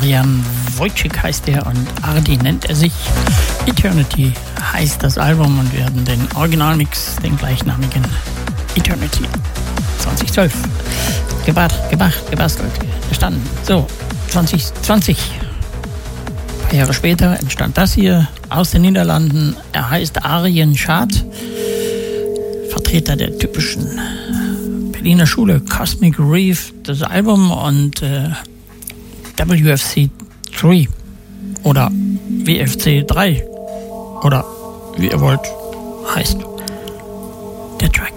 Adrian Wojcik heißt er und Ardi nennt er sich. Eternity heißt das Album und wir hatten den Originalmix, den gleichnamigen Eternity 2012. Gebastelt, gestanden. So, 2020. Ein paar Jahre später entstand das hier aus den Niederlanden. Er heißt Arjen Schaat, Vertreter der typischen Berliner Schule Cosmic Reef, das Album und WFC 3 oder WFC 3 oder wie ihr wollt, heißt der Track.